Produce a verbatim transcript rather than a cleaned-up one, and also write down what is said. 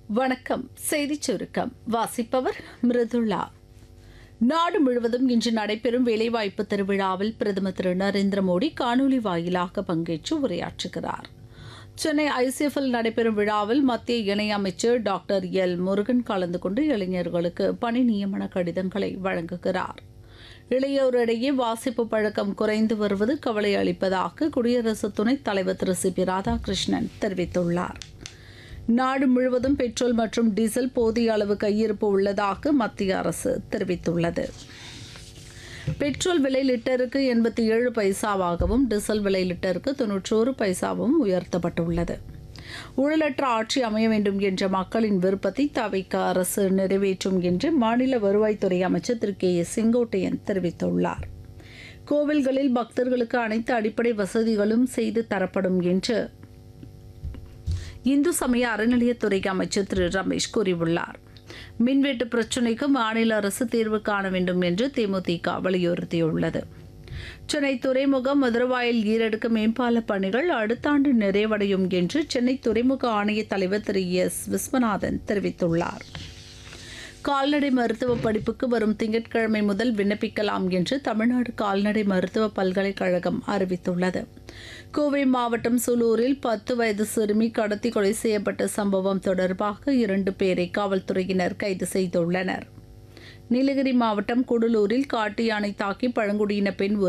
வணக்கம். செய்திச் சுருக்கம் வாசிப்பவர் மிருதுளா. நாடு முழுவதும் இன்று நடைபெறும் வேலைவாய்ப்பு திருவிழாவில் பிரதமர் திரு நரேந்திர மோடி காணொலி வாயிலாக பங்கேற்று உரையாற்றுகிறார். சென்னை ஐசிஎஃப்இல் நடைபெறும் விழாவில் மத்திய இணையமைச்சர் டாக்டர் எல் முருகன் கலந்து கொண்டு இளைஞர்களுக்கு பணி நியமன கடிதங்களை வழங்குகிறார். இளையோரிடையே வாசிப்பு பழக்கம் குறைந்து வருவது கவலை அளிப்பதாக குடியரசு துணைத் தலைவர் திரு சி பி ராதாகிருஷ்ணன் தெரிவித்துள்ளார். நாடு முழுவதும் பெட்ரோல் மற்றும் டீசல் போதிய அளவு கையிருப்பு உள்ளதாக மத்திய அரசு தெரிவித்துள்ளது. பெட்ரோல் விலை லிட்டருக்கு எண்பத்தி ஏழு பைசாவாகவும் டீசல் விலை லிட்டருக்கு தொன்னூற்றோரு பைசாவும் உயர்த்தப்பட்டுள்ளது. ஊழலற்ற ஆட்சி அமைய வேண்டும் என்ற மக்களின் விருப்பத்தை தவிக அரசு நிறைவேற்றும் என்று மாநில வருவாய்த்துறை அமைச்சர் திரு கே ஏ செங்கோட்டையன் தெரிவித்துள்ளார். கோவில்களில் பக்தர்களுக்கு அனைத்து அடிப்படை வசதிகளும் செய்து தரப்படும் என்று இந்து சமய அறநிலையத்துறை அமைச்சர் திரு ரமேஷ் கூறியுள்ளார். மின்வெட்டு பிரச்சினைக்கு மாநில அரசு தீர்வு காண வேண்டும் என்று தேமுதிக வலியுறுத்தியுள்ளது. சென்னை துறைமுகம் மதுரவாயல் ஈரடுக்கு மேம்பால பணிகள் அடுத்த ஆண்டு நிறைவடையும் என்று சென்னை துறைமுக ஆணைய தலைவர் திரு எஸ் விஸ்வநாதன் தெரிவித்துள்ளார். கால்நடை மருத்துவ படிப்புக்கு வரும் திங்கட்கிழமை முதல் விண்ணப்பிக்கலாம் என்று தமிழ்நாடு கால்நடை மருத்துவ பல்கலைக்கழகம் அறிவித்துள்ளது. கோவை மாவட்டம் சூலூரில் பத்து வயது சிறுமி கடத்தி கொலை செய்யப்பட்ட சம்பவம் தொடர்பாக இரண்டு பேரை காவல்துறையினர் கைது செய்துள்ளனர். நீலகிரி மாவட்டம் கூடலூரில் காட்டு யானை தாக்கி பழங்குடியின பெண்